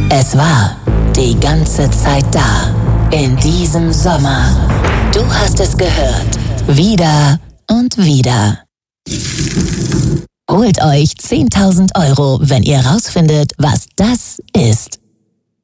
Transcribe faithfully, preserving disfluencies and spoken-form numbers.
Es war die ganze Zeit da. In diesem Sommer. Du hast es gehört. Wieder und wieder. Holt euch zehntausend Euro, wenn ihr rausfindet, was das ist.